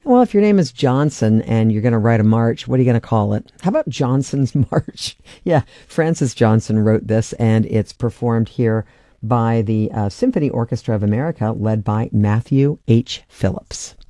Well, if your name is Johnson and you're going to write a march, what are you going to call it? How about Johnson's March? Yeah, Francis Johnson wrote this, and it's performed here by the Symphony Orchestra of America, led by Matthew H. Phillips.